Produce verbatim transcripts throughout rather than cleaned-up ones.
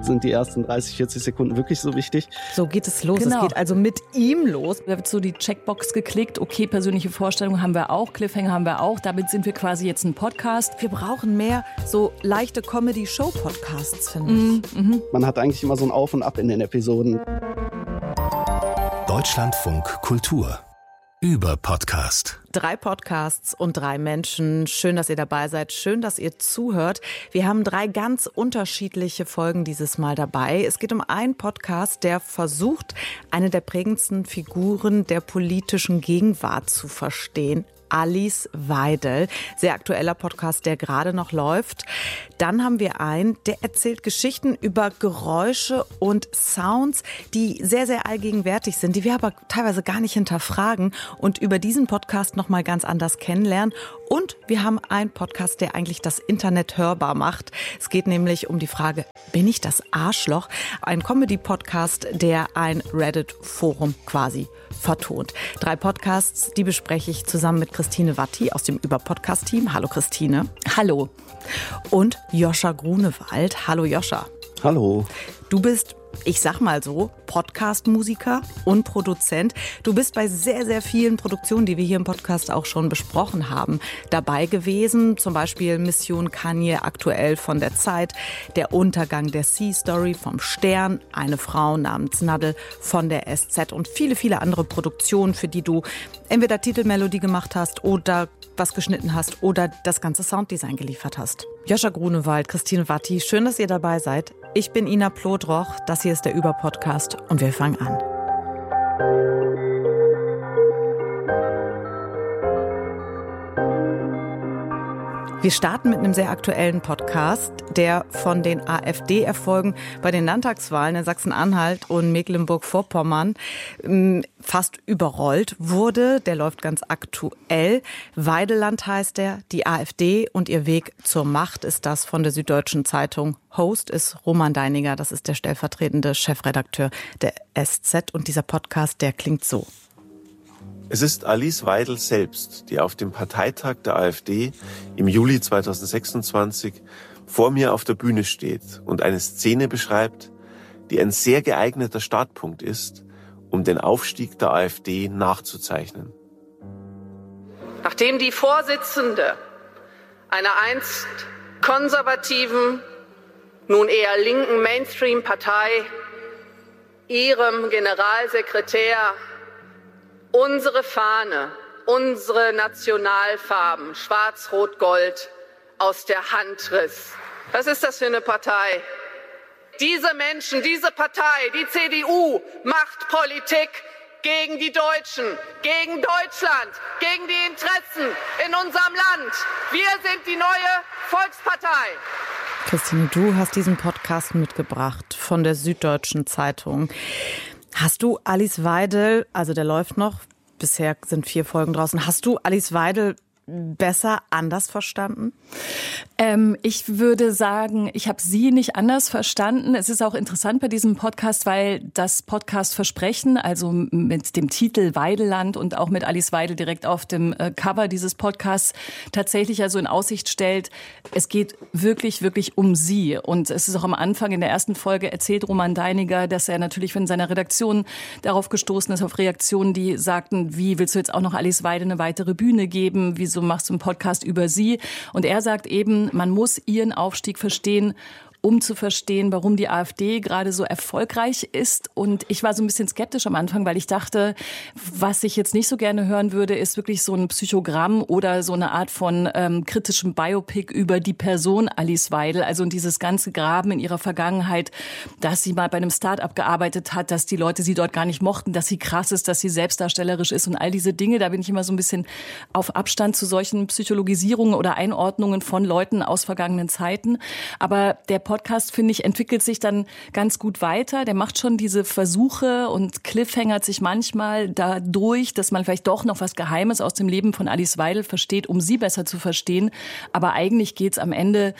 sind die ersten dreißig, vierzig Sekunden wirklich so wichtig. So geht es los. Genau. Es geht also mit ihm los. Da wird so die Checkbox geklickt. Okay, persönliche Vorstellung haben wir auch, Cliffhanger haben wir auch. Damit sind wir quasi jetzt ein Podcast. Wir brauchen mehr so leichte Comedy-Show-Podcasts, finde ich. Mhm. Man hat eigentlich immer so ein Auf und Ab in den Episoden. Deutschlandfunk Kultur. Über Podcast. Drei Podcasts und drei Menschen. Schön, dass ihr dabei seid. Schön, dass ihr zuhört. Wir haben drei ganz unterschiedliche Folgen dieses Mal dabei. Es geht um einen Podcast, der versucht, eine der prägendsten Figuren der politischen Gegenwart zu verstehen. Alice Weidel, sehr aktueller Podcast, der gerade noch läuft. Dann haben wir einen, der erzählt Geschichten über Geräusche und Sounds, die sehr, sehr allgegenwärtig sind, die wir aber teilweise gar nicht hinterfragen und über diesen Podcast noch mal ganz anders kennenlernen. Und wir haben einen Podcast, der eigentlich das Internet hörbar macht. Es geht nämlich um die Frage, bin ich das Arschloch? Ein Comedy-Podcast, der ein Reddit-Forum quasi vertont. Drei Podcasts, die bespreche ich zusammen mit Christine Watti aus dem Über-Podcast-Team. Hallo Christine. Hallo. Und Joscha Grunewald. Hallo Joscha. Hallo. Du bist, ich sag mal so, Podcast-Musiker und Produzent. Du bist bei sehr, sehr vielen Produktionen, die wir hier im Podcast auch schon besprochen haben, dabei gewesen. Zum Beispiel Mission Kanye, aktuell von der Zeit, Der Untergang der Sea-Story vom Stern, Eine Frau namens Nadel von der S Z und viele, viele andere Produktionen, für die du entweder Titelmelodie gemacht hast oder was geschnitten hast oder das ganze Sounddesign geliefert hast. Joscha Grunewald, Christine Watti, schön, dass ihr dabei seid. Ich bin Ina Plodroch, das hier ist der Über-Podcast und wir fangen an. Wir starten mit einem sehr aktuellen Podcast, der von den AfD-Erfolgen bei den Landtagswahlen in Sachsen-Anhalt und Mecklenburg-Vorpommern fast überrollt wurde. Der läuft ganz aktuell. Weideland heißt er, die AfD und ihr Weg zur Macht ist das von der Süddeutschen Zeitung. Host ist Roman Deininger, das ist der stellvertretende Chefredakteur der S Z. Und dieser Podcast, der klingt so. Es ist Alice Weidel selbst, die auf dem Parteitag der AfD im Juli zweitausendsechsundzwanzig vor mir auf der Bühne steht und eine Szene beschreibt, die ein sehr geeigneter Startpunkt ist, um den Aufstieg der AfD nachzuzeichnen. Nachdem die Vorsitzende einer einst konservativen, nun eher linken Mainstream-Partei ihrem Generalsekretär unsere Fahne, unsere Nationalfarben, Schwarz, Rot, Gold, aus der Hand riss. Was ist das für eine Partei? Diese Menschen, diese Partei, die C D U, macht Politik gegen die Deutschen, gegen Deutschland, gegen die Interessen in unserem Land. Wir sind die neue Volkspartei. Christine, du hast diesen Podcast mitgebracht von der Süddeutschen Zeitung. Hast du Alice Weidel, also der läuft noch, bisher sind vier Folgen draußen, hast du Alice Weidel besser anders verstanden? Ähm, ich würde sagen, ich habe sie nicht anders verstanden. Es ist auch interessant bei diesem Podcast, weil das Podcast-Versprechen, also mit dem Titel Weideland und auch mit Alice Weidel direkt auf dem äh, Cover dieses Podcasts tatsächlich also in Aussicht stellt, es geht wirklich, wirklich um sie. Und es ist auch am Anfang in der ersten Folge erzählt Roman Deininger, dass er natürlich von seiner Redaktion darauf gestoßen ist, auf Reaktionen, die sagten, wie willst du jetzt auch noch Alice Weidel eine weitere Bühne geben? Wieso machst du einen Podcast über sie? Und er sagt eben, man muss ihren Aufstieg verstehen, um zu verstehen, warum die AfD gerade so erfolgreich ist. Und ich war so ein bisschen skeptisch am Anfang, weil ich dachte, was ich jetzt nicht so gerne hören würde, ist wirklich so ein Psychogramm oder so eine Art von ähm, kritischem Biopic über die Person Alice Weidel. Also dieses ganze Graben in ihrer Vergangenheit, dass sie mal bei einem Start-up gearbeitet hat, dass die Leute sie dort gar nicht mochten, dass sie krass ist, dass sie selbstdarstellerisch ist und all diese Dinge. Da bin ich immer so ein bisschen auf Abstand zu solchen Psychologisierungen oder Einordnungen von Leuten aus vergangenen Zeiten. Aber der Podcast, finde ich, entwickelt sich dann ganz gut weiter. Der macht schon diese Versuche und cliffhangert sich manchmal dadurch, dass man vielleicht doch noch was Geheimes aus dem Leben von Alice Weidel versteht, um sie besser zu verstehen. Aber eigentlich geht's am Ende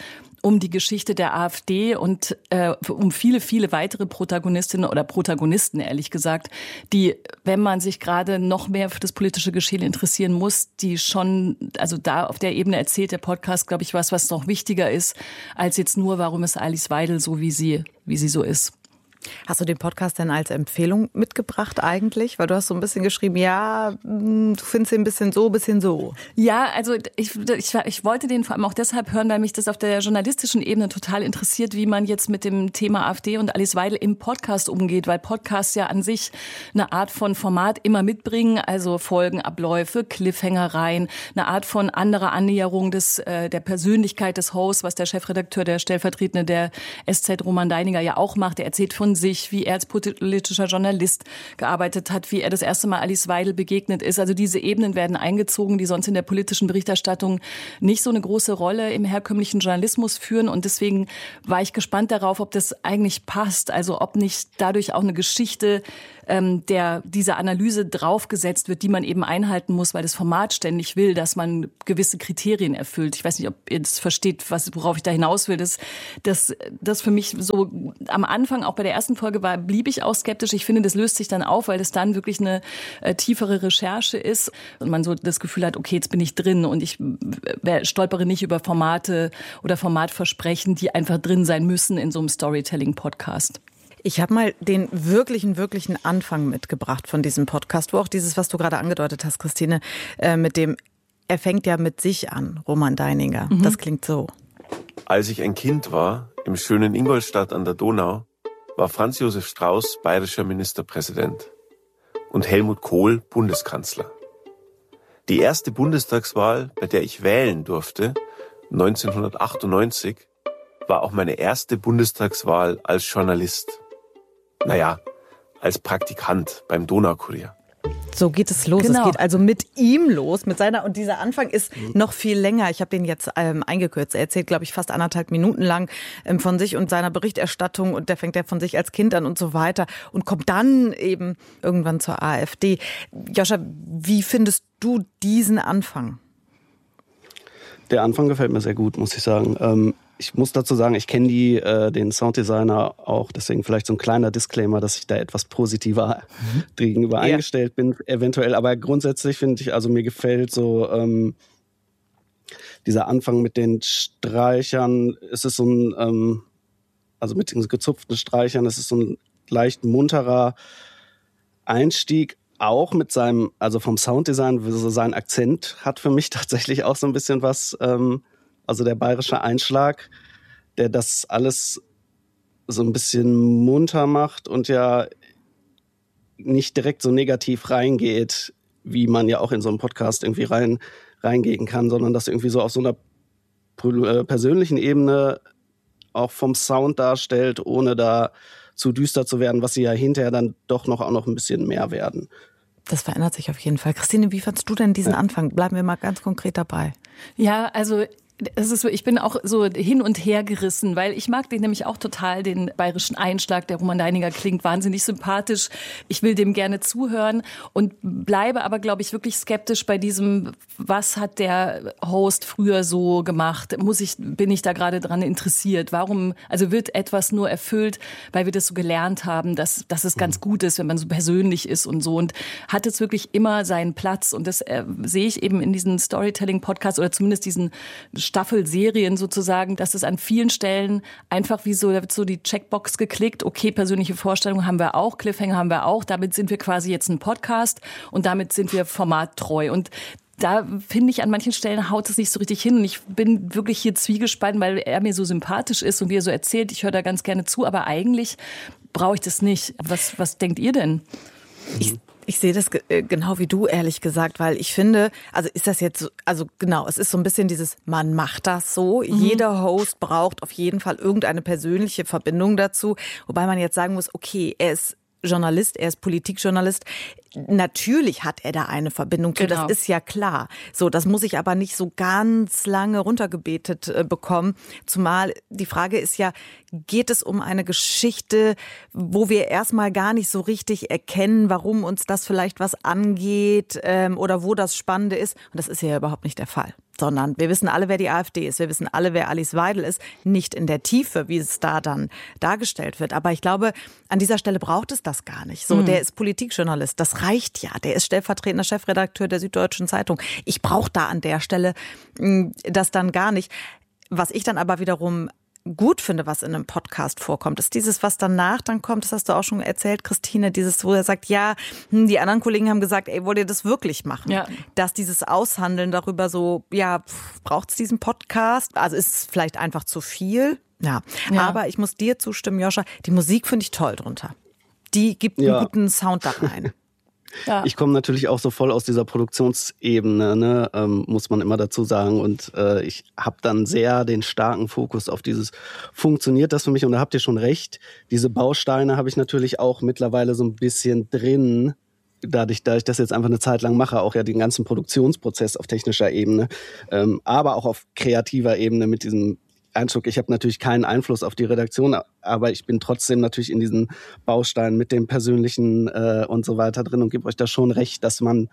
um die Geschichte der AfD und äh, um viele, viele weitere Protagonistinnen oder Protagonisten, ehrlich gesagt, die, wenn man sich gerade noch mehr für das politische Geschehen interessieren muss, die schon, also da auf der Ebene erzählt der Podcast, glaube ich, was, was noch wichtiger ist, als jetzt nur, warum ist Alice Weidel so, wie sie, wie sie so ist. Hast du den Podcast denn als Empfehlung mitgebracht eigentlich? Weil du hast so ein bisschen geschrieben, ja, du findest ihn ein bisschen so, ein bisschen so. Ja, also ich, ich, ich wollte den vor allem auch deshalb hören, weil mich das auf der journalistischen Ebene total interessiert, wie man jetzt mit dem Thema AfD und Alice Weidel im Podcast umgeht, weil Podcasts ja an sich eine Art von Format immer mitbringen, also Folgenabläufe, Cliffhangereien, eine Art von anderer Annäherung des, äh, der Persönlichkeit des Hosts, was der Chefredakteur, der Stellvertretende der S Z Roman Deininger ja auch macht. Er erzählt von sich, wie er als politischer Journalist gearbeitet hat, wie er das erste Mal Alice Weidel begegnet ist. Also diese Ebenen werden eingezogen, die sonst in der politischen Berichterstattung nicht so eine große Rolle im herkömmlichen Journalismus führen. Und deswegen war ich gespannt darauf, ob das eigentlich passt. Also ob nicht dadurch auch eine Geschichte ähm, der dieser Analyse draufgesetzt wird, die man eben einhalten muss, weil das Format ständig will, dass man gewisse Kriterien erfüllt. Ich weiß nicht, ob ihr das versteht, was, worauf ich da hinaus will. Das, das, das für mich so am Anfang, auch bei der ersten Folge war, blieb ich auch skeptisch. Ich finde, das löst sich dann auf, weil das dann wirklich eine äh, tiefere Recherche ist und man so das Gefühl hat, okay, jetzt bin ich drin und ich äh, stolpere nicht über Formate oder Formatversprechen, die einfach drin sein müssen in so einem Storytelling-Podcast. Ich habe mal den wirklichen, wirklichen Anfang mitgebracht von diesem Podcast, wo auch dieses, was du gerade angedeutet hast, Christine, äh, mit dem, er fängt ja mit sich an, Roman Deininger. Mhm. Das klingt so. Als ich ein Kind war, im schönen Ingolstadt an der Donau, war Franz Josef Strauß bayerischer Ministerpräsident und Helmut Kohl Bundeskanzler. Die erste Bundestagswahl, bei der ich wählen durfte, neunzehnhundertachtundneunzig, war auch meine erste Bundestagswahl als Journalist. Naja, als Praktikant beim Donaukurier. So geht es los. Genau. Es geht also mit ihm los, mit seiner, und dieser Anfang ist noch viel länger. Ich habe den jetzt ähm, eingekürzt. Er erzählt, glaube ich, fast anderthalb Minuten lang ähm, von sich und seiner Berichterstattung, und der fängt ja von sich als Kind an und so weiter und kommt dann eben irgendwann zur AfD. Joscha, wie findest du diesen Anfang? Der Anfang gefällt mir sehr gut, muss ich sagen. Ähm, ich muss dazu sagen, ich kenne die, äh, den Sounddesigner auch, deswegen vielleicht so ein kleiner Disclaimer, dass ich da etwas positiver mhm. gegenüber ja. eingestellt bin, eventuell. Aber grundsätzlich finde ich, also mir gefällt so ähm, dieser Anfang mit den Streichern. Es ist so ein, ähm, also mit den gezupften Streichern, es ist so ein leicht munterer Einstieg. Auch mit seinem, also vom Sounddesign, so sein Akzent hat für mich tatsächlich auch so ein bisschen was, ähm, also der bayerische Einschlag, der das alles so ein bisschen munter macht und ja nicht direkt so negativ reingeht, wie man ja auch in so einem Podcast irgendwie rein, reingehen kann, sondern das irgendwie so auf so einer persönlichen Ebene auch vom Sound darstellt, ohne da zu düster zu werden, was sie ja hinterher dann doch noch auch noch ein bisschen mehr werden. Das verändert sich auf jeden Fall. Christine, wie fandst du denn diesen Anfang? Bleiben wir mal ganz konkret dabei. Ja, also es ist so, ich bin auch so hin und her gerissen, weil ich mag den nämlich auch total, den bayerischen Einschlag. Der Roman Deininger klingt wahnsinnig sympathisch. Ich will dem gerne zuhören und bleibe aber, glaube ich, wirklich skeptisch bei diesem, was hat der Host früher so gemacht? Muss ich, bin ich da gerade dran interessiert? Warum, also wird etwas nur erfüllt, weil wir das so gelernt haben, dass, dass es ganz gut ist, wenn man so persönlich ist und so, und hat es wirklich immer seinen Platz, und das äh, sehe ich eben in diesen Storytelling-Podcasts oder zumindest diesen Staffelserien sozusagen, dass es an vielen Stellen einfach wie so, da wird so die Checkbox geklickt, okay, persönliche Vorstellungen haben wir auch, Cliffhanger haben wir auch, damit sind wir quasi jetzt ein Podcast und damit sind wir formattreu. Und da finde ich, an manchen Stellen haut es nicht so richtig hin, und ich bin wirklich hier zwiegespalten, weil er mir so sympathisch ist und wie er so erzählt, ich höre da ganz gerne zu, aber eigentlich brauche ich das nicht. Was, was denkt ihr denn? Ich Ich sehe das ge- genau wie du, ehrlich gesagt, weil ich finde, also ist das jetzt, so, also genau, es ist so ein bisschen dieses, man macht das so. Mhm. Jeder Host braucht auf jeden Fall irgendeine persönliche Verbindung dazu, wobei man jetzt sagen muss, okay, er ist Journalist, er ist Politikjournalist. Natürlich hat er da eine Verbindung zu, genau. Das ist ja klar. So, das muss ich aber nicht so ganz lange runtergebetet äh, bekommen. Zumal die Frage ist ja, geht es um eine Geschichte, wo wir erstmal gar nicht so richtig erkennen, warum uns das vielleicht was angeht ähm, oder wo das Spannende ist? Und das ist ja überhaupt nicht der Fall. sondern wir wissen alle, wer die AfD ist, wir wissen alle, wer Alice Weidel ist, nicht in der Tiefe, wie es da dann dargestellt wird. Aber ich glaube, an dieser Stelle braucht es das gar nicht. So, mhm. der ist Politikjournalist, das reicht ja. Der ist stellvertretender Chefredakteur der Süddeutschen Zeitung. Ich brauche da an der Stelle mh, das dann gar nicht. Was ich dann aber wiederum gut finde, was in einem Podcast vorkommt, ist dieses, was danach dann kommt, das hast du auch schon erzählt, Christine, dieses, wo er sagt, ja, die anderen Kollegen haben gesagt, ey, wollt ihr das wirklich machen? Ja. Dass dieses Aushandeln darüber so, ja, braucht es diesen Podcast? Also ist es vielleicht einfach zu viel? Ja. ja, aber ich muss dir zustimmen, Joscha, die Musik finde ich toll drunter. Die gibt ja. einen guten Sound da rein. Ja. Ich komme natürlich auch so voll aus dieser Produktionsebene, ne, ähm, muss man immer dazu sagen. Und äh, ich habe dann sehr den starken Fokus auf dieses, funktioniert das für mich? Und da habt ihr schon recht, diese Bausteine habe ich natürlich auch mittlerweile so ein bisschen drin, dadurch, da ich das jetzt einfach eine Zeit lang mache, auch ja den ganzen Produktionsprozess auf technischer Ebene, ähm, aber auch auf kreativer Ebene mit diesem Eindruck, ich habe natürlich keinen Einfluss auf die Redaktion, aber ich bin trotzdem natürlich in diesen Bausteinen mit dem Persönlichen äh, und so weiter drin und gebe euch da schon recht, dass man,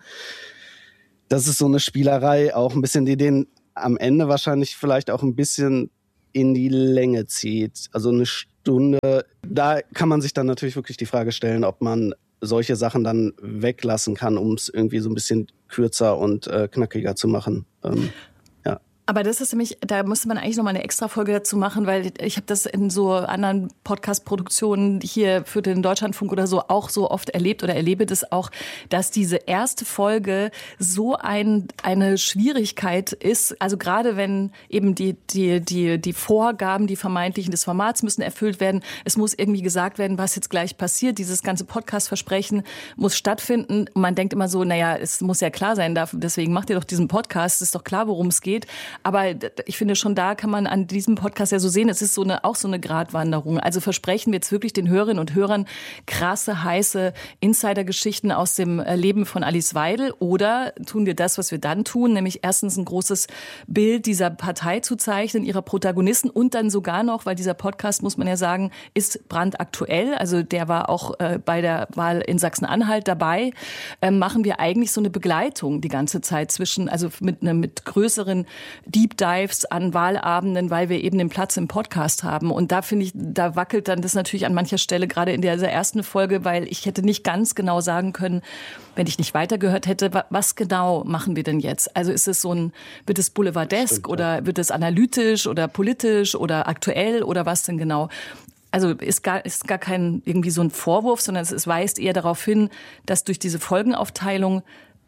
das ist so eine Spielerei, auch ein bisschen, die den am Ende wahrscheinlich vielleicht auch ein bisschen in die Länge zieht. Also eine Stunde, da kann man sich dann natürlich wirklich die Frage stellen, ob man solche Sachen dann weglassen kann, um es irgendwie so ein bisschen kürzer und äh, knackiger zu machen. Ähm, Aber das ist nämlich, da müsste man eigentlich noch mal eine extra Folge dazu machen, weil ich habe das in so anderen Podcast-Produktionen hier für den Deutschlandfunk oder so auch so oft erlebt oder erlebe das auch, dass diese erste Folge so ein, eine Schwierigkeit ist. Also gerade wenn eben die, die, die, die Vorgaben, die vermeintlichen des Formats müssen erfüllt werden. Es muss irgendwie gesagt werden, was jetzt gleich passiert. Dieses ganze Podcast-Versprechen muss stattfinden. Und man denkt immer so, naja, es muss ja klar sein, deswegen macht ihr doch diesen Podcast. Es ist doch klar, worum es geht. Aber ich finde, schon da kann man an diesem Podcast ja so sehen, es ist so eine, auch so eine Gratwanderung. Also versprechen wir jetzt wirklich den Hörerinnen und Hörern krasse, heiße Insider-Geschichten aus dem Leben von Alice Weidel, oder tun wir das, was wir dann tun, nämlich erstens ein großes Bild dieser Partei zu zeichnen, ihrer Protagonisten, und dann sogar noch, weil dieser Podcast, muss man ja sagen, ist brandaktuell, also der war auch äh, bei der Wahl in Sachsen-Anhalt dabei, äh, machen wir eigentlich so eine Begleitung die ganze Zeit zwischen, also mit, ne, mit größeren Deep Dives an Wahlabenden, weil wir eben den Platz im Podcast haben. Und da finde ich, da wackelt dann das natürlich an mancher Stelle, gerade in dieser ersten Folge, weil ich hätte nicht ganz genau sagen können, wenn ich nicht weitergehört hätte, was genau machen wir denn jetzt? Also ist es so ein, wird es boulevardesk Stimmt, oder ja. wird es analytisch oder politisch oder aktuell oder was denn genau? Also ist gar, ist gar kein irgendwie so ein Vorwurf, sondern es, es weist eher darauf hin, dass durch diese Folgenaufteilung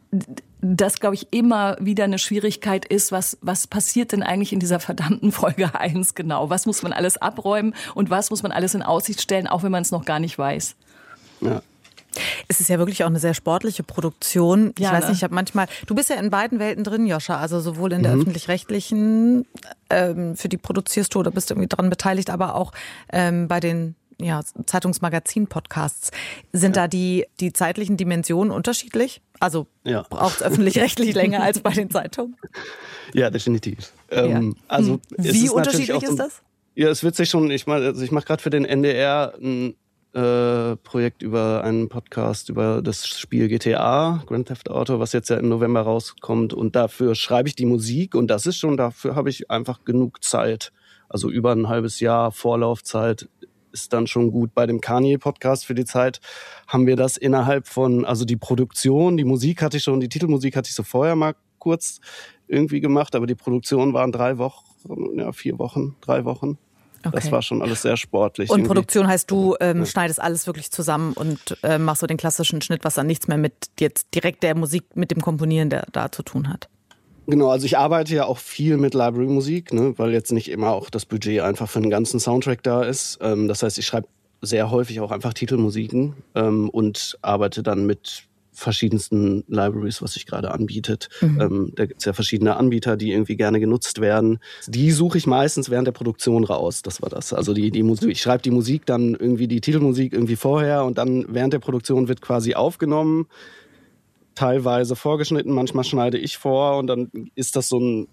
das, glaube ich, immer wieder eine Schwierigkeit ist, was, was passiert denn eigentlich in dieser verdammten Folge eins genau? Was muss man alles abräumen und was muss man alles in Aussicht stellen, auch wenn man es noch gar nicht weiß? Ja. Es ist ja wirklich auch eine sehr sportliche Produktion. Ich ja, weiß ne? nicht, ich habe manchmal, du bist ja in beiden Welten drin, Joscha, also sowohl in der mhm. öffentlich-rechtlichen, ähm, für die produzierst du oder bist irgendwie dran beteiligt, aber auch ähm, bei den ja, Zeitungsmagazin-Podcasts. Sind ja. da die, die zeitlichen Dimensionen unterschiedlich? Also ja. braucht es öffentlich-rechtlich länger als bei den Zeitungen? Ja, definitiv. Ähm, ja. also Wie unterschiedlich ist das? Ja, es wird sich schon, ich meine, also ich mache gerade für den N D R ein äh, Projekt über einen Podcast über das Spiel G T A, Grand Theft Auto, was jetzt ja im November rauskommt, und dafür schreibe ich die Musik, und das ist schon, dafür habe ich einfach genug Zeit. Also über ein halbes Jahr Vorlaufzeit ist dann schon gut. Bei dem Kanye-Podcast für die Zeit haben wir das innerhalb von, also die Produktion, die Musik hatte ich schon, die Titelmusik hatte ich so vorher mal kurz irgendwie gemacht, aber die Produktion waren drei Wochen, ja vier Wochen, drei Wochen. Okay. Das war schon alles sehr sportlich. Und irgendwie. Produktion heißt, du ähm, ja. schneidest alles wirklich zusammen und äh, machst so den klassischen Schnitt, was dann nichts mehr mit jetzt direkt der Musik, mit dem Komponieren der, da zu tun hat. Genau, also ich arbeite ja auch viel mit Library-Musik, ne, weil jetzt nicht immer auch das Budget einfach für einen ganzen Soundtrack da ist. Ähm, das heißt, ich schreibe sehr häufig auch einfach Titelmusiken ähm, und arbeite dann mit verschiedensten Libraries, was sich gerade anbietet. Mhm. Ähm, da gibt's ja verschiedene Anbieter, die irgendwie gerne genutzt werden. Die suche ich meistens während der Produktion raus. Das war das. Also die, die Musik, ich schreibe die Musik, dann irgendwie die Titelmusik irgendwie vorher, und dann während der Produktion wird quasi aufgenommen, teilweise vorgeschnitten, manchmal schneide ich vor, und dann ist das so ein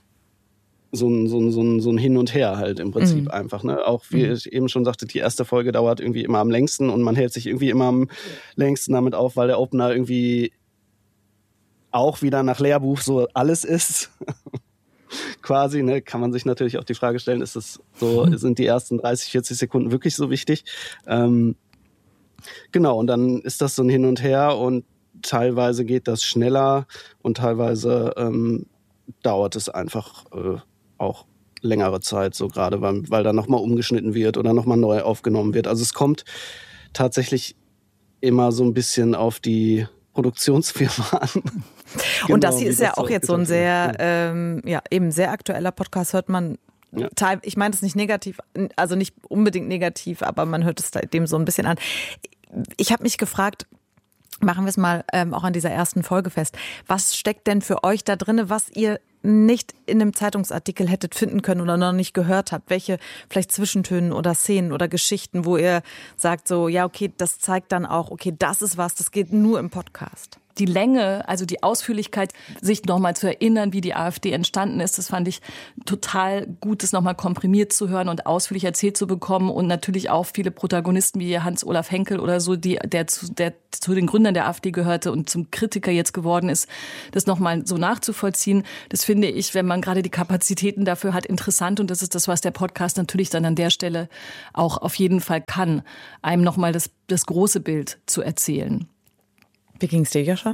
so ein, so ein, so ein, so ein Hin und Her halt im Prinzip mhm. einfach. Ne? Auch wie mhm. ich eben schon sagte, die erste Folge dauert irgendwie immer am längsten, und man hält sich irgendwie immer am längsten damit auf, weil der Opener irgendwie auch wieder nach Lehrbuch so alles ist. quasi, ne, kann man sich natürlich auch die Frage stellen, ist es so, sind die ersten dreißig, vierzig Sekunden wirklich so wichtig? Ähm, genau, und dann ist das so ein Hin und Her und teilweise geht das schneller und teilweise ähm, dauert es einfach äh, auch längere Zeit, so gerade, weil, weil da nochmal umgeschnitten wird oder nochmal neu aufgenommen wird. Also es kommt tatsächlich immer so ein bisschen auf die Produktionsfirma an. Und Genau, das hier wie ist ja das auch so jetzt so ein sehr, wird. ähm, ja, eben sehr aktueller Podcast, hört man. Ja. Teil, ich meine das nicht negativ, also nicht unbedingt negativ, aber man hört es dem so ein bisschen an. Ich habe mich gefragt, machen wir es mal ähm, auch an dieser ersten Folge fest, was steckt denn für euch da drin, was ihr nicht in einem Zeitungsartikel hättet finden können oder noch nicht gehört habt? Welche vielleicht Zwischentöne oder Szenen oder Geschichten, wo ihr sagt so, ja okay, das zeigt dann auch, okay, das ist was, das geht nur im Podcast? Die Länge, also die Ausführlichkeit, sich nochmal zu erinnern, wie die AfD entstanden ist, das fand ich total gut, das nochmal komprimiert zu hören und ausführlich erzählt zu bekommen. Und natürlich auch viele Protagonisten wie Hans-Olaf Henkel oder so, die, der, zu, der zu den Gründern der AfD gehörte und zum Kritiker jetzt geworden ist, das nochmal so nachzuvollziehen. Das finde ich, wenn man gerade die Kapazitäten dafür hat, interessant. Und das ist das, was der Podcast natürlich dann an der Stelle auch auf jeden Fall kann, einem nochmal das, das große Bild zu erzählen. Wie ging's dir, Joscha?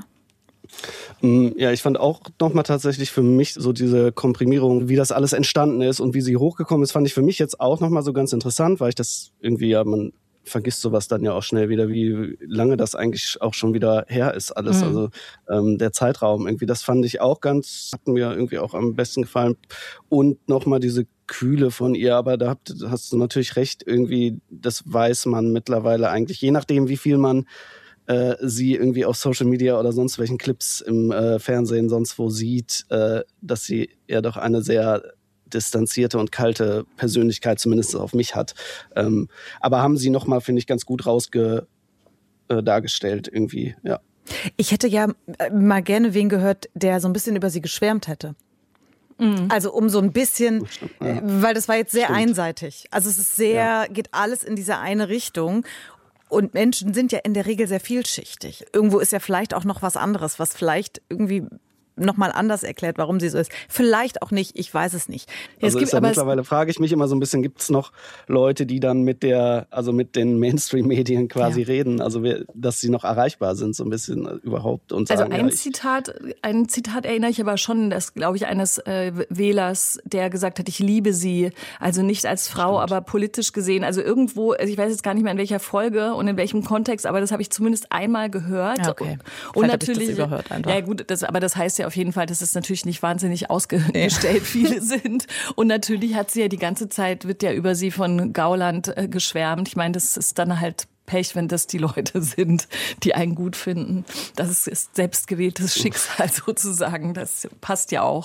Ja, ich fand auch nochmal tatsächlich für mich so diese Komprimierung, wie das alles entstanden ist und wie sie hochgekommen ist, fand ich für mich jetzt auch nochmal so ganz interessant, weil ich das irgendwie, ja, man vergisst sowas dann ja auch schnell wieder, wie lange das eigentlich auch schon wieder her ist alles. Mhm. Also ähm, der Zeitraum irgendwie, das fand ich auch ganz, hat mir irgendwie auch am besten gefallen. Und nochmal diese Kühle von ihr, aber da habt, hast du natürlich recht, irgendwie, das weiß man mittlerweile eigentlich, je nachdem, wie viel man Äh, sie irgendwie auf Social Media oder sonst welchen Clips im äh, Fernsehen sonst wo sieht, äh, dass sie ja doch eine sehr distanzierte und kalte Persönlichkeit zumindest auf mich hat. Ähm, aber haben sie nochmal, finde ich, ganz gut rausge äh, dargestellt irgendwie, ja. Ich hätte ja mal gerne wen gehört, der so ein bisschen über sie geschwärmt hätte. Mhm. Also um so ein bisschen, ja. Weil das war jetzt sehr Stimmt. einseitig. Also es ist sehr, ja. geht alles in diese eine Richtung. Und Menschen sind ja in der Regel sehr vielschichtig. Irgendwo ist ja vielleicht auch noch was anderes, was vielleicht irgendwie nochmal anders erklärt, warum sie so ist. Vielleicht auch nicht, ich weiß es nicht. Also es gibt ja aber mittlerweile frage ich mich immer so ein bisschen, gibt es noch Leute, die dann mit der, also mit den Mainstream-Medien quasi ja. reden, also dass sie noch erreichbar sind, so ein bisschen überhaupt. Und sagen, also ein ja, Zitat, ein Zitat erinnere ich aber schon, das glaube ich eines äh, Wählers, der gesagt hat, ich liebe sie, also nicht als Frau, Stimmt. aber politisch gesehen. Also irgendwo, also ich weiß jetzt gar nicht mehr in welcher Folge und in welchem Kontext, aber das habe ich zumindest einmal gehört. Ja, okay. Und natürlich, ich das überhört einfach. Ja gut, das, aber das heißt ja auf jeden Fall, dass es natürlich nicht wahnsinnig ausgestellt viele sind. Und natürlich hat sie ja die ganze Zeit, wird ja über sie von Gauland äh, geschwärmt. Ich meine, das ist dann halt Pech, wenn das die Leute sind, die einen gut finden. Das ist, ist selbstgewähltes Schicksal sozusagen. Das passt ja auch.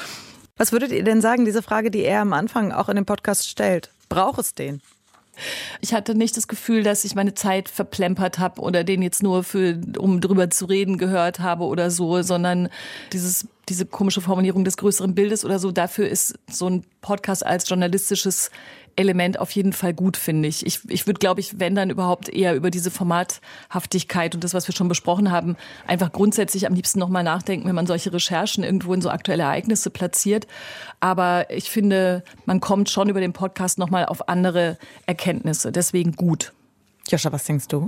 Was würdet ihr denn sagen, diese Frage, die er am Anfang auch in dem Podcast stellt? Braucht es den? Ich hatte nicht das Gefühl, dass ich meine Zeit verplempert habe oder den jetzt nur für, um drüber zu reden gehört habe oder so, sondern dieses, diese komische Formulierung des größeren Bildes oder so, dafür ist so ein Podcast als journalistisches Element auf jeden Fall gut, finde ich. Ich, ich würde, glaube ich, wenn dann überhaupt eher über diese Formathaftigkeit und das, was wir schon besprochen haben, einfach grundsätzlich am liebsten nochmal nachdenken, wenn man solche Recherchen irgendwo in so aktuelle Ereignisse platziert. Aber ich finde, man kommt schon über den Podcast nochmal auf andere Erkenntnisse. Deswegen gut. Joscha, was denkst du?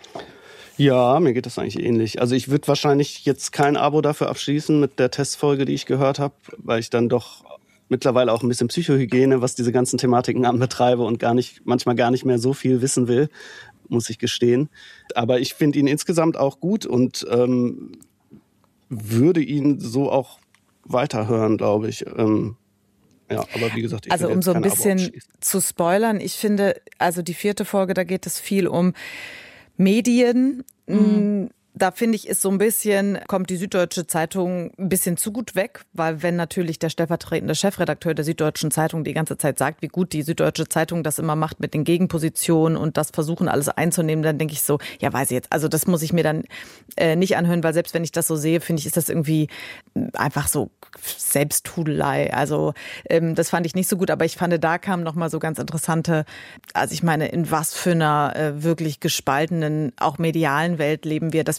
Ja, mir geht das eigentlich ähnlich. Also ich würde wahrscheinlich jetzt kein Abo dafür abschließen mit der Testfolge, die ich gehört habe, weil ich dann doch mittlerweile auch ein bisschen Psychohygiene, was diese ganzen Thematiken anbetreibe und gar nicht, manchmal gar nicht mehr so viel wissen will, muss ich gestehen. Aber ich finde ihn insgesamt auch gut und ähm, würde ihn so auch weiterhören, glaube ich. Ähm, ja, aber wie gesagt, ich also um so ein bisschen zu spoilern, ich finde, also die vierte Folge, da geht es viel um Medien. Mhm. Da finde ich, ist so ein bisschen, kommt die Süddeutsche Zeitung ein bisschen zu gut weg, weil wenn natürlich der stellvertretende Chefredakteur der Süddeutschen Zeitung die ganze Zeit sagt, wie gut die Süddeutsche Zeitung das immer macht mit den Gegenpositionen und das versuchen alles einzunehmen, dann denke ich so, ja weiß ich jetzt, also das muss ich mir dann äh, nicht anhören, weil selbst wenn ich das so sehe, finde ich, ist das irgendwie einfach so Selbsttudelei. Also ähm, das fand ich nicht so gut, aber ich fand, da kamen nochmal so ganz interessante, also ich meine, in was für einer äh, wirklich gespaltenen, auch medialen Welt leben wir, dass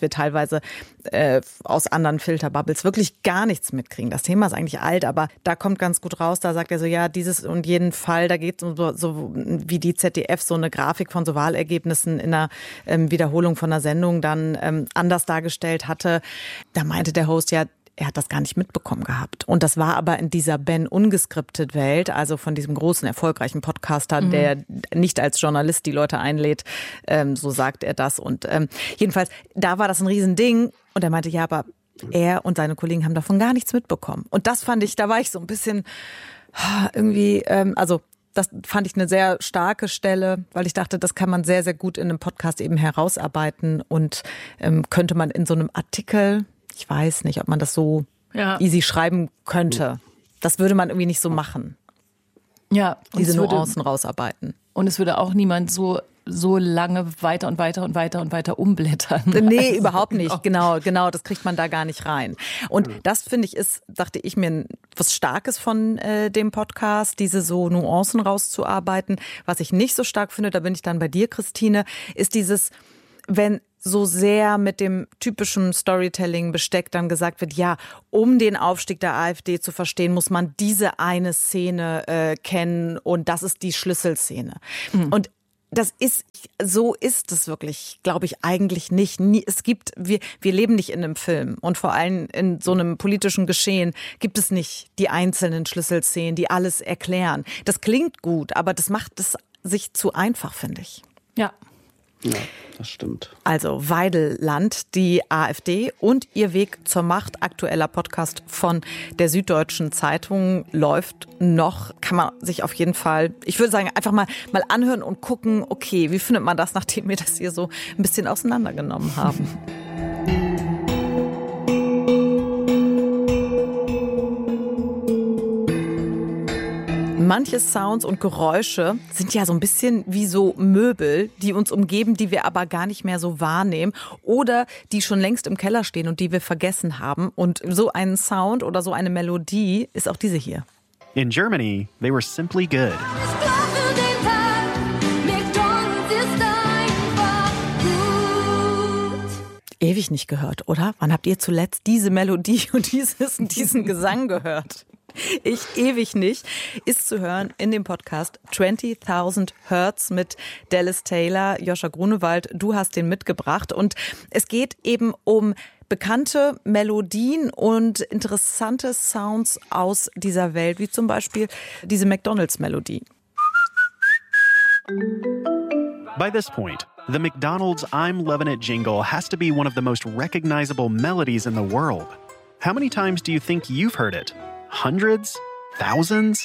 dass wir teilweise äh, aus anderen Filterbubbles wirklich gar nichts mitkriegen. Das Thema ist eigentlich alt, aber da kommt ganz gut raus, da sagt er so, ja, dieses und jeden Fall, da geht es um so, so wie die Z D F so eine Grafik von so Wahlergebnissen in einer ähm, Wiederholung von einer Sendung dann ähm, anders dargestellt hatte. Da meinte der Host ja, er hat das gar nicht mitbekommen gehabt. Und das war aber in dieser Ben ungescriptet Welt, also von diesem großen, erfolgreichen Podcaster, mhm. der nicht als Journalist die Leute einlädt, ähm, so sagt er das. Und ähm, jedenfalls, da war das ein Riesending. Und er meinte, ja, aber er und seine Kollegen haben davon gar nichts mitbekommen. Und das fand ich, da war ich so ein bisschen irgendwie, ähm, also das fand ich eine sehr starke Stelle, weil ich dachte, das kann man sehr, sehr gut in einem Podcast eben herausarbeiten und ähm, könnte man in so einem Artikel, ich weiß nicht, ob man das so ja. easy schreiben könnte. Das würde man irgendwie nicht so machen. Ja, diese Nuancen würde, rausarbeiten. Und es würde auch niemand so so lange weiter und weiter und weiter und weiter umblättern. Nee, also, überhaupt nicht. Genau, genau, das kriegt man da gar nicht rein. Und das, finde ich, ist, dachte ich mir, was Starkes von äh, dem Podcast, diese so Nuancen rauszuarbeiten. Was ich nicht so stark finde, da bin ich dann bei dir, Christine, ist dieses, wenn so sehr mit dem typischen Storytelling-Besteck dann gesagt wird, ja, um den Aufstieg der AfD zu verstehen, muss man diese eine Szene äh, kennen und das ist die Schlüsselszene. Mhm. Und das ist, so ist es wirklich, glaube ich, eigentlich nicht. Es gibt, wir, wir leben nicht in einem Film und vor allem in so einem politischen Geschehen gibt es nicht die einzelnen Schlüsselszenen, die alles erklären. Das klingt gut, aber das macht es sich zu einfach, finde ich. Ja. Ja, das stimmt. Also Weidelland, die AfD und ihr Weg zur Macht. Aktueller Podcast von der Süddeutschen Zeitung läuft noch. Kann man sich auf jeden Fall, ich würde sagen, einfach mal, mal anhören und gucken, okay, wie findet man das, nachdem wir das hier so ein bisschen auseinandergenommen haben. Manche Sounds und Geräusche sind ja so ein bisschen wie so Möbel, die uns umgeben, die wir aber gar nicht mehr so wahrnehmen oder die schon längst im Keller stehen und die wir vergessen haben. Und so ein Sound oder so eine Melodie ist auch diese hier. In Germany, they were simply good. Ewig nicht gehört, oder? Wann habt ihr zuletzt diese Melodie und dieses, diesen Gesang gehört? Ich ewig nicht. Ist zu hören in dem Podcast zwanzigtausend Hertz mit Dallas Taylor. Joscha Grunewald, du hast den mitgebracht. Und es geht eben um bekannte Melodien und interessante Sounds aus dieser Welt, wie zum Beispiel diese McDonald's-Melodie. By this point, the McDonald's I'm Lovin' It jingle has to be one of the most recognizable melodies in the world. How many times do you think you've heard it? Hundreds? Thousands?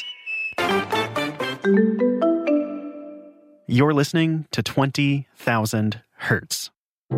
You're listening to twenty thousand Hertz.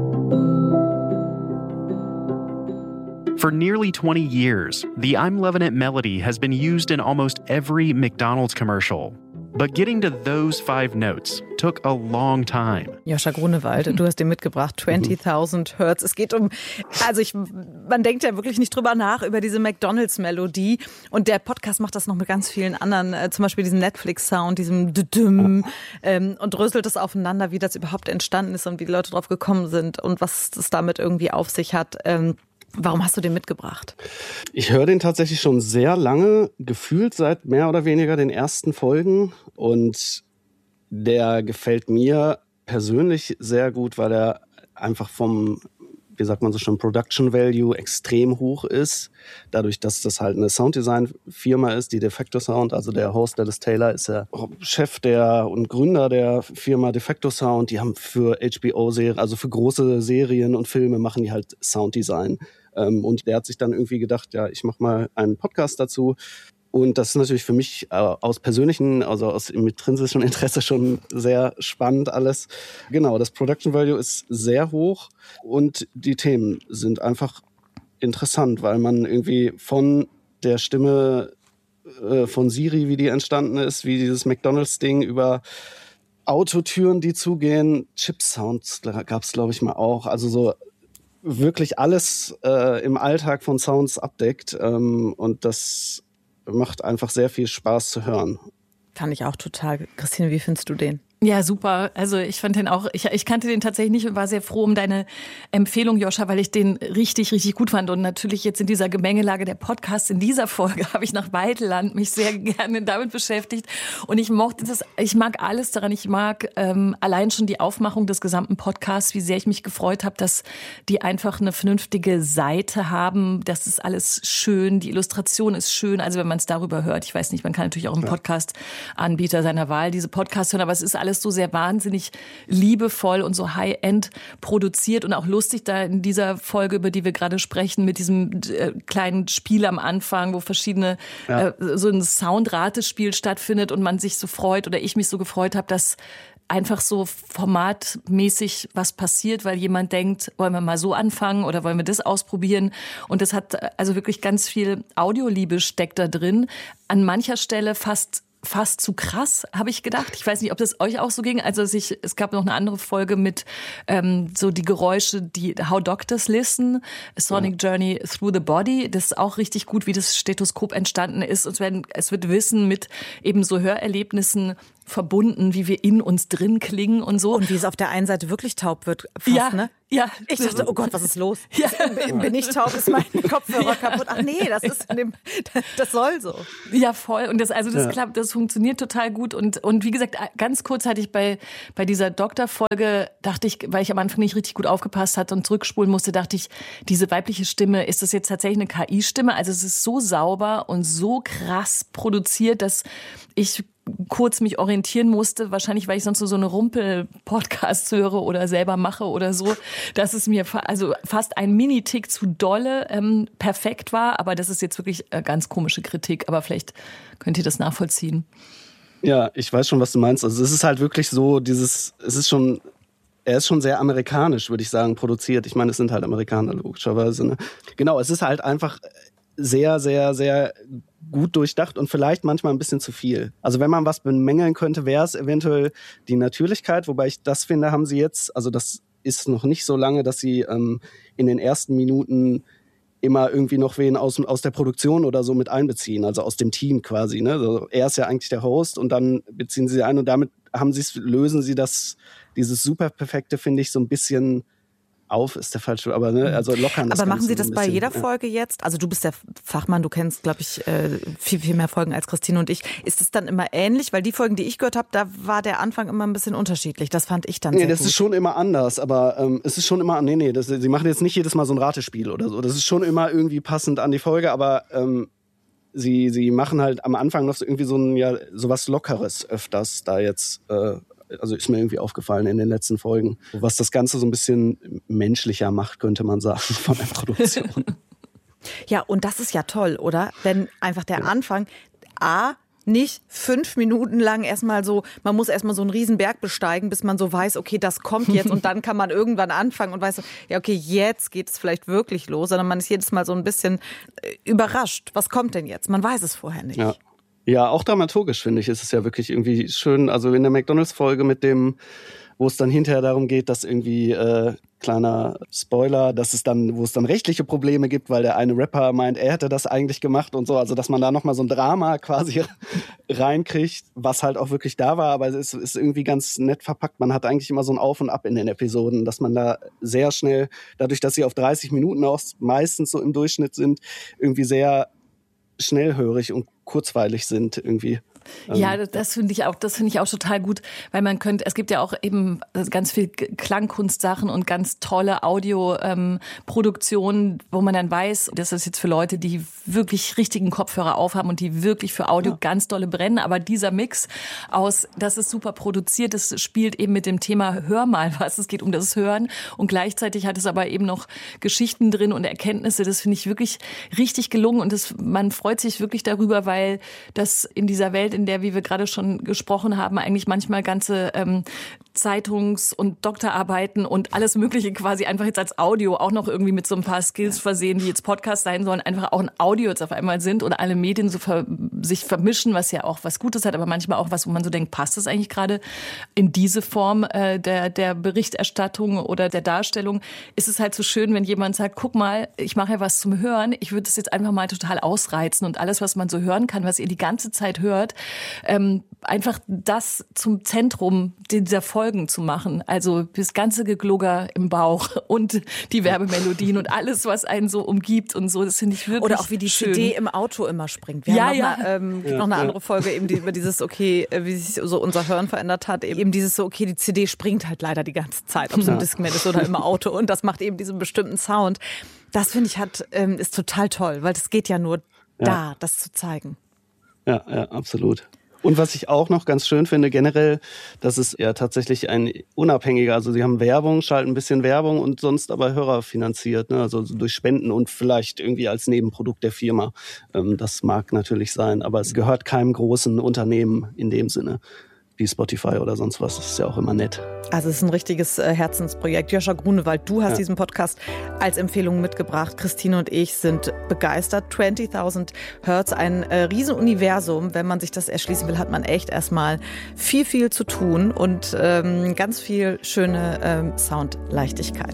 For nearly twenty years, the I'm Lovin' It melody has been used in almost every McDonald's commercial. But getting to those five notes took a long time. Joscha Grunewald, du hast den mitgebracht, zwanzigtausend Hertz. Es geht um, also ich, man denkt ja wirklich nicht drüber nach, über diese McDonald's-Melodie. Und der Podcast macht das noch mit ganz vielen anderen, äh, zum Beispiel diesem Netflix-Sound, diesem Düdüm, ähm, und dröselt das aufeinander, wie das überhaupt entstanden ist und wie die Leute drauf gekommen sind und was das damit irgendwie auf sich hat. Ähm, Warum hast du den mitgebracht? Ich höre den tatsächlich schon sehr lange, gefühlt seit mehr oder weniger den ersten Folgen. Und der gefällt mir persönlich sehr gut, weil er einfach vom, wie sagt man so schon, Production Value extrem hoch ist. Dadurch, dass das halt eine Sounddesign-Firma ist, die Defecto Sound, also der Host Dallas Taylor ist der Chef der und Gründer der Firma Defecto Sound. Die haben für H B O-Serien, also für große Serien und Filme machen die halt Sounddesign. Und der hat sich dann irgendwie gedacht, ja, ich mache mal einen Podcast dazu. Und das ist natürlich für mich äh, aus persönlichen, also aus intrinsischem Interesse schon sehr spannend alles. Genau, das Production Value ist sehr hoch und die Themen sind einfach interessant, weil man irgendwie von der Stimme äh, von Siri, wie die entstanden ist, wie dieses McDonald's-Ding über Autotüren, die zugehen, Chip-Sounds gab es, glaube ich, mal auch. Also so wirklich alles äh, im Alltag von Sounds abdeckt ähm, und das macht einfach sehr viel Spaß zu hören. Fand ich auch total. Christine, wie findest du den? Ja, super. Also ich fand den auch, ich, ich kannte den tatsächlich nicht und war sehr froh um deine Empfehlung, Joscha, weil ich den richtig, richtig gut fand. Und natürlich jetzt in dieser Gemengelage der Podcasts, in dieser Folge habe ich nach Weideland mich sehr gerne damit beschäftigt. Und ich mochte das, ich mag alles daran. Ich mag ähm, allein schon die Aufmachung des gesamten Podcasts, wie sehr ich mich gefreut habe, dass die einfach eine vernünftige Seite haben. Das ist alles schön, die Illustration ist schön. Also wenn man es darüber hört, ich weiß nicht, man kann natürlich auch im Podcast-Anbieter seiner Wahl diese Podcasts hören, aber es ist alles alles so sehr wahnsinnig liebevoll und so High-End produziert und auch lustig da in dieser Folge, über die wir gerade sprechen, mit diesem äh, kleinen Spiel am Anfang, wo verschiedene, ja. äh, so ein Soundratespiel stattfindet und man sich so freut oder ich mich so gefreut habe, dass einfach so formatmäßig was passiert, weil jemand denkt, wollen wir mal so anfangen oder wollen wir das ausprobieren? Und das hat also wirklich ganz viel Audioliebe steckt da drin. An mancher Stelle fast fast zu krass, habe ich gedacht. Ich weiß nicht, ob das euch auch so ging. Also ich, es gab noch eine andere Folge mit ähm, so die Geräusche, die How Doctors Listen, A Sonic ja. Journey Through the Body. Das ist auch richtig gut, wie das Stethoskop entstanden ist. Und es, werden, es wird Wissen mit eben so Hörerlebnissen verbunden, wie wir in uns drin klingen und so. Und wie es auf der einen Seite wirklich taub wird, fast, ja, ne? Ja. Ich dachte, oh Gott, was ist los? Ja. Bin ich taub? Ist mein Kopfhörer kaputt? Ach nee, das ist in dem, das soll so. Ja, voll. Und das, also das ja. klappt, das funktioniert total gut. Und, und wie gesagt, ganz kurz hatte ich bei, bei dieser Doktorfolge, dachte ich, weil ich am Anfang nicht richtig gut aufgepasst hatte und zurückspulen musste, dachte ich, diese weibliche Stimme, ist das jetzt tatsächlich eine K I-Stimme? Also es ist so sauber und so krass produziert, dass ich kurz mich orientieren musste, wahrscheinlich, weil ich sonst nur so eine Rumpel-Podcasts höre oder selber mache oder so, dass es mir fa- also fast ein Mini-Tick zu dolle ähm, perfekt war, aber das ist jetzt wirklich äh, ganz komische Kritik, aber vielleicht könnt ihr das nachvollziehen. Ja, ich weiß schon, was du meinst. Also es ist halt wirklich so, dieses, es ist schon, er ist schon sehr amerikanisch, würde ich sagen, produziert. Ich meine, es sind halt Amerikaner, logischerweise. Ne? Genau, es ist halt einfach sehr, sehr, sehr gut durchdacht und vielleicht manchmal ein bisschen zu viel. Also wenn man was bemängeln könnte, wäre es eventuell die Natürlichkeit, wobei ich das finde, haben sie jetzt, also das ist noch nicht so lange, dass sie ähm, in den ersten Minuten immer irgendwie noch wen aus, aus der Produktion oder so mit einbeziehen, also aus dem Team quasi. Ne? Also er ist ja eigentlich der Host und dann beziehen sie ein und damit haben sie's, lösen sie das, dieses super perfekte, finde ich, so ein bisschen auf, ist der falsche, aber ne, also lockern das Aber machen Ganze Sie das so ein bei bisschen, jeder ja. Folge jetzt? Also du bist der Fachmann, du kennst, glaube ich, viel, viel mehr Folgen als Christine und ich. Ist es dann immer ähnlich? Weil die Folgen, die ich gehört habe, da war der Anfang immer ein bisschen unterschiedlich. Das fand ich dann Nee, sehr das gut. ist schon immer anders, aber ähm, es ist schon immer, nee, nee, das, sie machen jetzt nicht jedes Mal so ein Ratespiel oder so. Das ist schon immer irgendwie passend an die Folge, aber ähm, sie, sie machen halt am Anfang noch so irgendwie so ein, ja, sowas Lockeres öfters da jetzt, äh, also ist mir irgendwie aufgefallen in den letzten Folgen, was das Ganze so ein bisschen menschlicher macht, könnte man sagen, von der Produktion. Ja, und das ist ja toll, oder? Wenn einfach der Anfang A nicht fünf Minuten lang erstmal so, man muss erstmal so einen riesen Berg besteigen, bis man so weiß, okay, das kommt jetzt und dann kann man irgendwann anfangen und weiß so, ja, okay, jetzt geht es vielleicht wirklich los, sondern man ist jedes Mal so ein bisschen überrascht. Was kommt denn jetzt? Man weiß es vorher nicht. Ja. Ja, auch dramaturgisch, finde ich, ist es ja wirklich irgendwie schön. Also in der McDonalds-Folge mit dem, wo es dann hinterher darum geht, dass irgendwie, äh, kleiner Spoiler, dass es dann, wo es dann rechtliche Probleme gibt, weil der eine Rapper meint, er hätte das eigentlich gemacht und so. Also dass man da nochmal so ein Drama quasi reinkriegt, was halt auch wirklich da war. Aber es ist, ist irgendwie ganz nett verpackt. Man hat eigentlich immer so ein Auf und Ab in den Episoden, dass man da sehr schnell, dadurch, dass sie auf dreißig Minuten auch meistens so im Durchschnitt sind, irgendwie sehr schnellhörig und kurzweilig sind irgendwie. Ja, das finde ich auch, das finde ich auch total gut, weil man könnte, es gibt ja auch eben ganz viel Klangkunstsachen und ganz tolle Audioproduktionen, ähm, wo man dann weiß, das ist jetzt für Leute, die wirklich richtigen Kopfhörer aufhaben und die wirklich für Audio ja. ganz dolle brennen, aber dieser Mix aus, das ist super produziert, das spielt eben mit dem Thema Hör mal was, es geht um das Hören und gleichzeitig hat es aber eben noch Geschichten drin und Erkenntnisse, das finde ich wirklich richtig gelungen und das, man freut sich wirklich darüber, weil das in dieser Welt, in der, wie wir gerade schon gesprochen haben, eigentlich manchmal ganze ähm, Zeitungs- und Doktorarbeiten und alles Mögliche quasi einfach jetzt als Audio auch noch irgendwie mit so ein paar Skills versehen, die jetzt Podcasts sein sollen, einfach auch ein Audio jetzt auf einmal sind oder alle Medien so ver- sich vermischen, was ja auch was Gutes hat, aber manchmal auch was, wo man so denkt, passt das eigentlich gerade in diese Form äh, der, der Berichterstattung oder der Darstellung? Ist es halt so schön, wenn jemand sagt, guck mal, ich mache ja was zum Hören, ich würde das jetzt einfach mal total ausreizen und alles, was man so hören kann, was ihr die ganze Zeit hört, ähm, einfach das zum Zentrum dieser Folgen zu machen. Also das ganze Geglugger im Bauch und die Werbemelodien und alles, was einen so umgibt und so, das finde ich wirklich Oder auch wie die schön. C D im Auto immer springt. Wir Ja, haben noch, ja. Eine, ähm, Ja, noch eine ja. andere Folge eben die, über dieses, okay, wie sich so unser Hören verändert hat. Eben dieses so, okay, die C D springt halt leider die ganze Zeit, ob es im Discman ist oder im Auto. Und das macht eben diesen bestimmten Sound. Das finde ich hat, ähm, ist total toll, weil das geht ja nur Ja. da, das zu zeigen. Ja, ja, absolut. Und was ich auch noch ganz schön finde, generell, dass es ja tatsächlich ein unabhängiger, also sie haben Werbung, schalten ein bisschen Werbung und sonst aber Hörer finanziert, ne? Also durch Spenden und vielleicht irgendwie als Nebenprodukt der Firma. Ähm, das mag natürlich sein, aber es gehört keinem großen Unternehmen in dem Sinne, wie Spotify oder sonst was. Das ist ja auch immer nett. Also es ist ein richtiges äh, Herzensprojekt. Joscha Grunewald, du hast Ja. diesen Podcast als Empfehlung mitgebracht. Christine und ich sind begeistert. zwanzigtausend Hertz, ein äh, Riesenuniversum. Wenn man sich das erschließen will, hat man echt erstmal viel, viel zu tun und ähm, ganz viel schöne ähm, Soundleichtigkeit.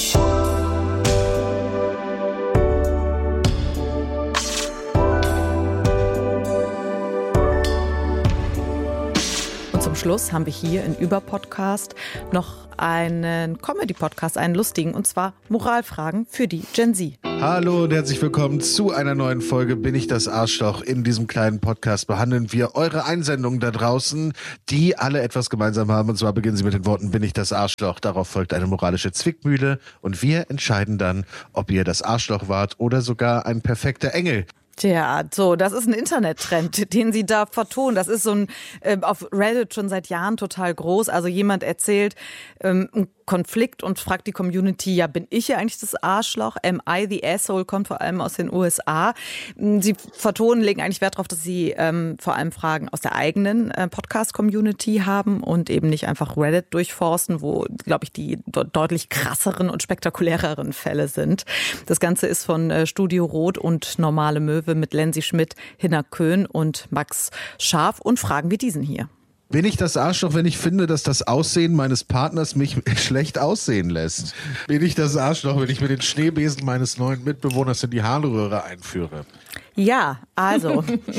Zum Schluss haben wir hier in Über-Podcast noch einen Comedy-Podcast, einen lustigen, und zwar Moralfragen für die Gen Z. Hallo und herzlich willkommen zu einer neuen Folge Bin ich das Arschloch? In diesem kleinen Podcast behandeln wir eure Einsendungen da draußen, die alle etwas gemeinsam haben. Und zwar beginnen sie mit den Worten Bin ich das Arschloch? Darauf folgt eine moralische Zwickmühle und wir entscheiden dann, ob ihr das Arschloch wart oder sogar ein perfekter Engel. Tja, so, das ist ein Internettrend, den sie da vertonen. Das ist so ein, äh, auf Reddit schon seit Jahren total groß. Also jemand erzählt ähm, einen Konflikt und fragt die Community, ja, bin ich ja eigentlich das Arschloch? Am I the asshole? Kommt vor allem aus den U S A. Sie vertonen, legen eigentlich Wert darauf, dass sie ähm, vor allem Fragen aus der eigenen äh, Podcast-Community haben und eben nicht einfach Reddit durchforsten, wo, glaube ich, die de- deutlich krasseren und spektakuläreren Fälle sind. Das Ganze ist von äh, Studio Rot und Normale Möwe mit Lensi Schmidt, Hinner Köhn und Max Scharf und Fragen wie diesen hier. Bin ich das Arschloch, wenn ich finde, dass das Aussehen meines Partners mich schlecht aussehen lässt? Bin ich das Arschloch, wenn ich mir den Schneebesen meines neuen Mitbewohners in die Harnröhre einführe? Ja, also,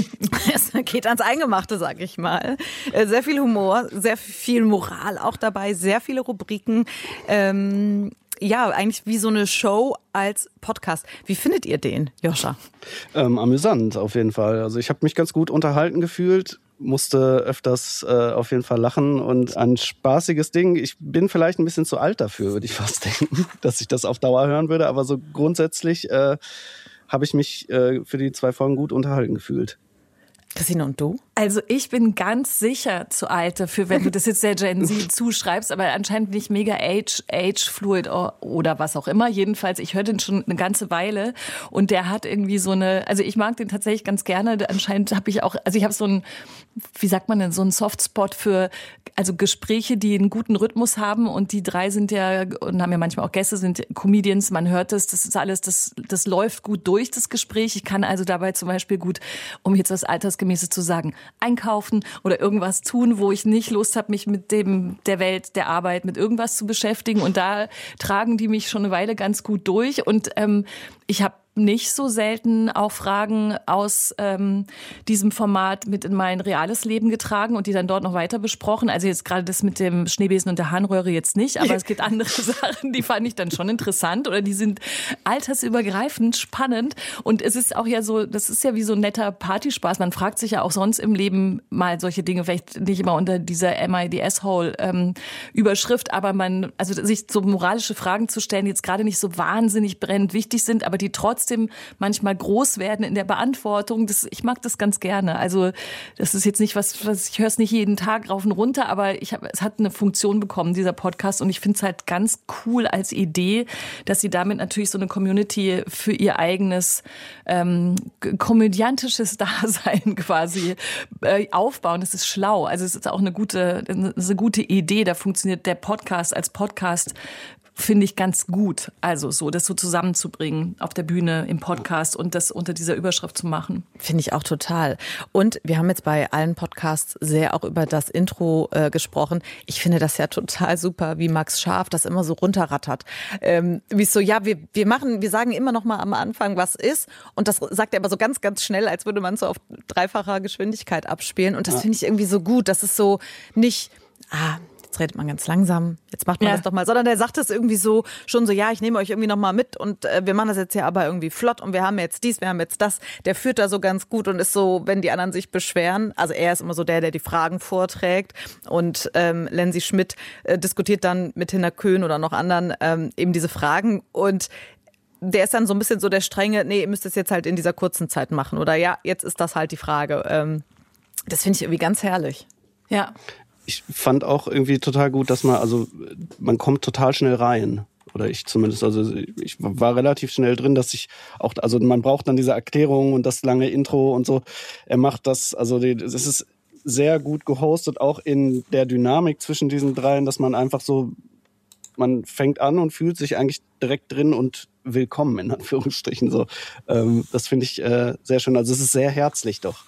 es geht ans Eingemachte, sag ich mal. Sehr viel Humor, sehr viel Moral auch dabei, sehr viele Rubriken. Ähm, ja, eigentlich wie so eine Show als Podcast. Wie findet ihr den, Joscha? Ähm, amüsant auf jeden Fall. Also ich habe mich ganz gut unterhalten gefühlt, musste öfters äh, auf jeden Fall lachen und ein spaßiges Ding. Ich bin vielleicht ein bisschen zu alt dafür, würde ich fast denken, dass ich das auf Dauer hören würde. Aber so grundsätzlich äh, habe ich mich äh, für die zwei Folgen gut unterhalten gefühlt. Christine, und du? Also ich bin ganz sicher zu alt dafür, wenn du das jetzt der Gen Z zuschreibst, aber anscheinend nicht mega age, age fluid oder was auch immer. Jedenfalls, ich höre den schon eine ganze Weile und der hat irgendwie so eine, also ich mag den tatsächlich ganz gerne. Anscheinend habe ich auch, also ich habe so ein, wie sagt man denn, so einen Softspot für, also Gespräche, die einen guten Rhythmus haben und die drei sind ja, und haben ja manchmal auch Gäste, sind Comedians, man hört das, das ist alles, das, das läuft gut durch, das Gespräch. Ich kann also dabei zum Beispiel gut, um jetzt was Altersgemäßes zu sagen, einkaufen oder irgendwas tun, wo ich nicht Lust habe, mich mit dem der Welt, der Arbeit, mit irgendwas zu beschäftigen. Und da tragen die mich schon eine Weile ganz gut durch. Und ähm, ich habe nicht so selten auch Fragen aus ähm, diesem Format mit in mein reales Leben getragen und die dann dort noch weiter besprochen. Also jetzt gerade das mit dem Schneebesen und der Harnröhre jetzt nicht, aber es gibt andere Sachen, die fand ich dann schon interessant oder die sind altersübergreifend spannend. Und es ist auch ja so, das ist ja wie so ein netter Partyspaß. Man fragt sich ja auch sonst im Leben mal solche Dinge, vielleicht nicht immer unter dieser Am I the asshole ähm, Überschrift, aber man, also sich so moralische Fragen zu stellen, die jetzt gerade nicht so wahnsinnig brennend wichtig sind, aber die trotzdem manchmal groß werden in der Beantwortung. Das, ich mag das ganz gerne. Also das ist jetzt nicht was, was ich höre es nicht jeden Tag rauf und runter, aber ich hab, es hat eine Funktion bekommen, dieser Podcast. Und ich finde es halt ganz cool als Idee, dass sie damit natürlich so eine Community für ihr eigenes ähm, komödiantisches Dasein quasi äh, aufbauen. Das ist schlau. Also es ist auch eine gute, eine gute Idee. Da funktioniert der Podcast als Podcast finde ich ganz gut. Also so, das so zusammenzubringen auf der Bühne, im Podcast und das unter dieser Überschrift zu machen. Finde ich auch total. Und wir haben jetzt bei allen Podcasts sehr auch über das Intro äh, gesprochen. Ich finde das ja total super, wie Max Scharf das immer so runterrattert. Ähm, wie es so, ja, wir, wir machen, wir sagen immer noch mal am Anfang, was ist. Und das sagt er aber so ganz, ganz schnell, als würde man so auf dreifacher Geschwindigkeit abspielen. Und das ja. finde ich irgendwie so gut. Das ist so nicht, ah, jetzt redet man ganz langsam, jetzt macht man ja. das doch mal, sondern der sagt es irgendwie so, schon so, ja, ich nehme euch irgendwie noch mal mit und äh, wir machen das jetzt ja aber irgendwie flott und wir haben jetzt dies, wir haben jetzt das. Der führt da so ganz gut und ist so, wenn die anderen sich beschweren, also er ist immer so der, der die Fragen vorträgt und ähm, Lenzi Schmidt äh, diskutiert dann mit Hinner Köhn oder noch anderen ähm, eben diese Fragen und der ist dann so ein bisschen so der strenge, nee, ihr müsst es jetzt halt in dieser kurzen Zeit machen oder ja, jetzt ist das halt die Frage. Ähm, das finde ich irgendwie ganz herrlich. Ja. Ich fand auch irgendwie total gut, dass man, also man kommt total schnell rein. Oder ich zumindest, also ich war relativ schnell drin, dass ich auch, also man braucht dann diese Erklärung und das lange Intro und so. Er macht das, also es ist sehr gut gehostet, auch in der Dynamik zwischen diesen dreien, dass man einfach so, man fängt an und fühlt sich eigentlich direkt drin und willkommen, in Anführungsstrichen. So, ähm, das finde ich äh, sehr schön. Also es ist sehr herzlich doch.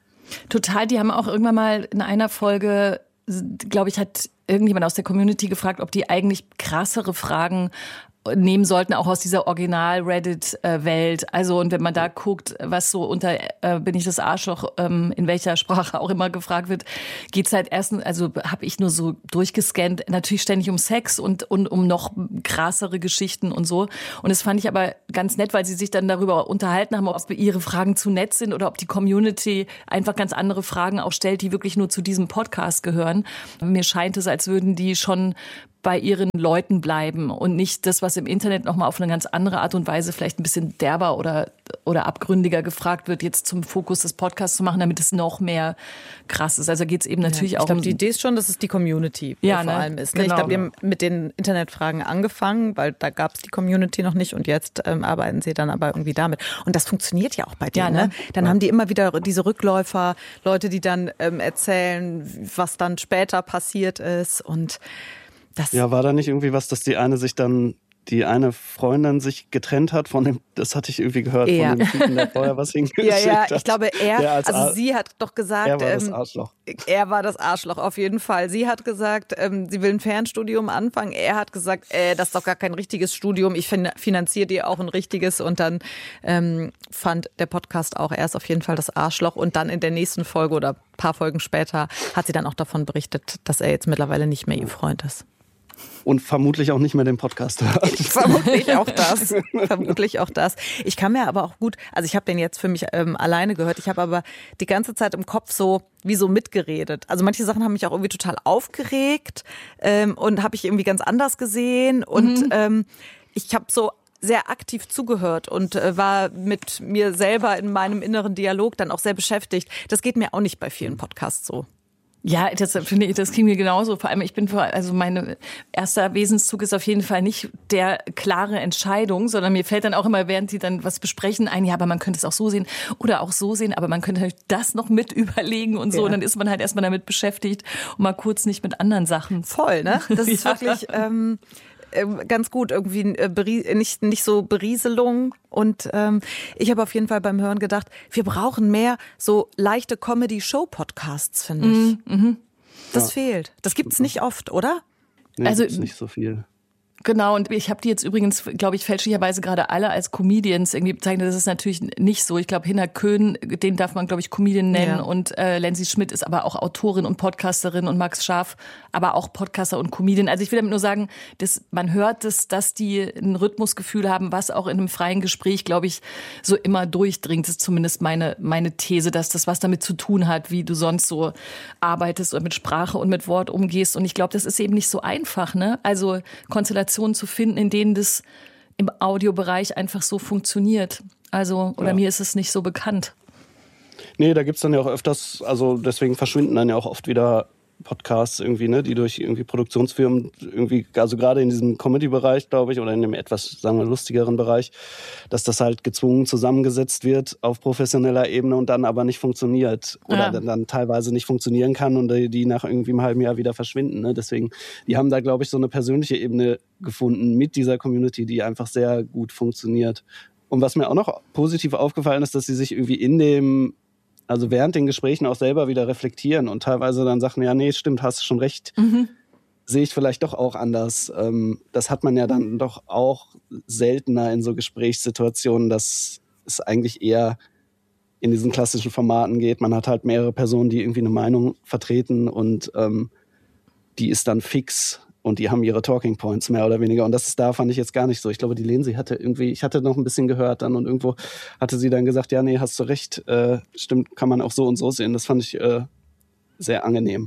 Total, die haben auch irgendwann mal in einer Folge, glaube ich, hat irgendjemand aus der Community gefragt, ob die eigentlich krassere Fragen nehmen sollten, auch aus dieser Original-Reddit-Welt. Also und wenn man da guckt, was so unter äh, bin ich das Arschloch, ähm, in welcher Sprache auch immer gefragt wird, geht's halt erstens, also habe ich nur so durchgescannt, natürlich ständig um Sex und, und um noch krassere Geschichten und so. Und das fand ich aber ganz nett, weil sie sich dann darüber unterhalten haben, ob ihre Fragen zu nett sind oder ob die Community einfach ganz andere Fragen auch stellt, die wirklich nur zu diesem Podcast gehören. Mir scheint es, als würden die schon bei ihren Leuten bleiben und nicht das, was im Internet nochmal auf eine ganz andere Art und Weise vielleicht ein bisschen derber oder, oder abgründiger gefragt wird, jetzt zum Fokus des Podcasts zu machen, damit es noch mehr krass ist. Also geht es eben natürlich ja, auch ich glaub, um... die Idee ist schon, dass es die Community ja, vor ne? allem ist. Ne? Genau. Ich glaube, wir haben mit den Internetfragen angefangen, weil da gab es die Community noch nicht und jetzt ähm, arbeiten sie dann aber irgendwie damit. Und das funktioniert ja auch bei denen. Ja, ne? Dann ja. haben die immer wieder diese Rückläufer, Leute, die dann ähm, erzählen, was dann später passiert ist und das ja, war da nicht irgendwie was, dass die eine sich dann, die eine Freundin sich getrennt hat von dem, das hatte ich irgendwie gehört, ja. von dem Typen, der vorher was hingeschickt hat. Ja, ja, ich glaube, er, als also Ar- sie hat doch gesagt, er war ähm, das Arschloch. Er war das Arschloch, auf jeden Fall. Sie hat gesagt, ähm, sie will ein Fernstudium anfangen. Er hat gesagt, äh, das ist doch gar kein richtiges Studium. Ich fin- finanziere dir auch ein richtiges. Und dann ähm, fand der Podcast auch, er ist auf jeden Fall das Arschloch. Und dann in der nächsten Folge oder ein paar Folgen später hat sie dann auch davon berichtet, dass er jetzt mittlerweile nicht mehr ihr Freund ist. Und vermutlich auch nicht mehr den Podcast hört. Vermutlich auch das. Vermutlich auch das. Ich kann mir aber auch gut, also ich habe den jetzt für mich ähm, alleine gehört. Ich habe aber die ganze Zeit im Kopf so wie so mitgeredet. Also manche Sachen haben mich auch irgendwie total aufgeregt ähm, und habe ich irgendwie ganz anders gesehen. Und mhm. ähm, ich habe so sehr aktiv zugehört und äh, war mit mir selber in meinem inneren Dialog dann auch sehr beschäftigt. Das geht mir auch nicht bei vielen Podcasts so. Ja, das finde ich, das ging mir genauso. Vor allem, ich bin vor, also mein erster Wesenszug ist auf jeden Fall nicht der klare Entscheidung, sondern mir fällt dann auch immer, während die dann was besprechen, ein, ja, aber man könnte es auch so sehen oder auch so sehen, aber man könnte natürlich das noch mit überlegen und so. Ja. Und dann ist man halt erstmal damit beschäftigt und mal kurz nicht mit anderen Sachen. Voll, ne? Das ist ja. wirklich ähm, ganz gut, irgendwie äh, nicht, nicht so Berieselung. Und ähm, ich habe auf jeden Fall beim Hören gedacht, wir brauchen mehr so leichte Comedy-Show-Podcasts, finde ich. Mhm. Das ja. fehlt. Das gibt's nicht oft, oder? Nee, also gibt's nicht so viel. Genau, und ich habe die jetzt übrigens, glaube ich, fälschlicherweise gerade alle als Comedians irgendwie bezeichnet. Das ist natürlich nicht so. Ich glaube, Hinner Köhn, den darf man, glaube ich, Comedian nennen. Ja. Und äh, Lenzi Schmidt ist aber auch Autorin und Podcasterin und Max Scharf, aber auch Podcaster und Comedian. Also ich will damit nur sagen, dass man hört, dass, dass die ein Rhythmusgefühl haben, was auch in einem freien Gespräch, glaube ich, so immer durchdringt. Das ist zumindest meine, meine These, dass das was damit zu tun hat, wie du sonst so arbeitest oder mit Sprache und mit Wort umgehst. Und ich glaube, das ist eben nicht so einfach, ne? Also Konstellation zu finden, in denen das im Audiobereich einfach so funktioniert. Also, oder ja. mir ist es nicht so bekannt. Nee, da gibt's dann ja auch öfters, also deswegen verschwinden dann ja auch oft wieder Podcasts irgendwie, ne, die durch irgendwie Produktionsfirmen irgendwie, also gerade in diesem Comedy-Bereich, glaube ich, oder in dem etwas, sagen wir, lustigeren Bereich, dass das halt gezwungen zusammengesetzt wird auf professioneller Ebene und dann aber nicht funktioniert oder Ja. dann, dann teilweise nicht funktionieren kann und die, die nach irgendwie einem halben Jahr wieder verschwinden. Ne? Deswegen, die haben da, glaube ich, so eine persönliche Ebene gefunden mit dieser Community, die einfach sehr gut funktioniert. Und was mir auch noch positiv aufgefallen ist, dass sie sich irgendwie in dem also während den Gesprächen auch selber wieder reflektieren und teilweise dann sagen, ja, nee, stimmt, hast du schon recht, Mhm. sehe ich vielleicht doch auch anders. Ähm, das hat man ja dann doch auch seltener in so Gesprächssituationen, dass es eigentlich eher in diesen klassischen Formaten geht. Man hat halt mehrere Personen, die irgendwie eine Meinung vertreten und ähm, die ist dann fix. Und die haben ihre Talking Points mehr oder weniger. Und das ist da, fand ich jetzt gar nicht so. Ich glaube, die Lensi hatte irgendwie, ich hatte noch ein bisschen gehört dann und irgendwo hatte sie dann gesagt, ja, nee, hast du recht, äh, stimmt, kann man auch so und so sehen. Das fand ich äh, sehr angenehm.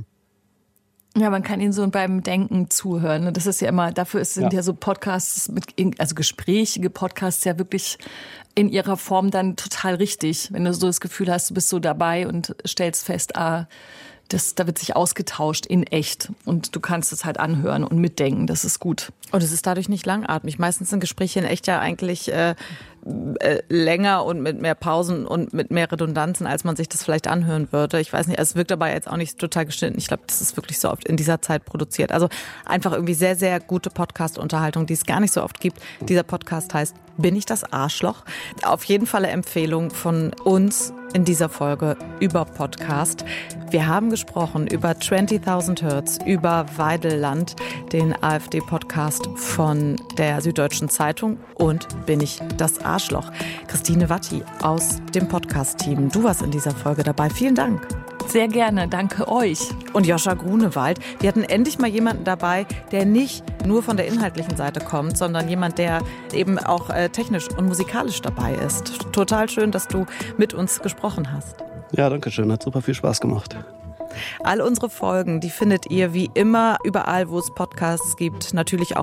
Ja, man kann ihnen so beim Denken zuhören. Das ist ja immer, dafür sind ja, ja so Podcasts, mit, also gesprächige Podcasts ja wirklich in ihrer Form dann total richtig. Wenn du so das Gefühl hast, du bist so dabei und stellst fest, ah, Das, da wird sich ausgetauscht in echt und du kannst es halt anhören und mitdenken, das ist gut. Und es ist dadurch nicht langatmig. Meistens sind Gespräche in echt ja eigentlich äh, äh, länger und mit mehr Pausen und mit mehr Redundanzen, als man sich das vielleicht anhören würde. Ich weiß nicht, es wirkt aber jetzt auch nicht total geschnitten. Ich glaube, das ist wirklich so oft in dieser Zeit produziert. Also einfach irgendwie sehr, sehr gute Podcast-Unterhaltung, die es gar nicht so oft gibt. Dieser Podcast heißt Bin ich das Arschloch? Auf jeden Fall eine Empfehlung von uns in dieser Folge über Podcast. Wir haben gesprochen über zwanzigtausend Hertz, über Weideland, den AfD-Podcast von der Süddeutschen Zeitung und Bin ich das Arschloch? Christine Watti aus dem Podcast-Team. Du warst in dieser Folge dabei. Vielen Dank. Sehr gerne, danke euch. Und Joscha Grunewald. Wir hatten endlich mal jemanden dabei, der nicht nur von der inhaltlichen Seite kommt, sondern jemand, der eben auch äh, technisch und musikalisch dabei ist. Total schön, dass du mit uns gesprochen hast. Ja, danke schön. Hat super viel Spaß gemacht. All unsere Folgen, die findet ihr wie immer überall, wo es Podcasts gibt. Natürlich auch